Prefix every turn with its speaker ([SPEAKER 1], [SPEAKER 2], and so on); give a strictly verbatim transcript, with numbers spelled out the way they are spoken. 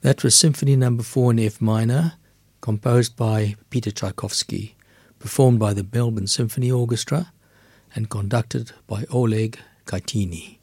[SPEAKER 1] That was Symphony Number Four in F minor, composed by Peter Tchaikovsky, performed by the Melbourne Symphony Orchestra, and conducted by Oleg Kaitiny.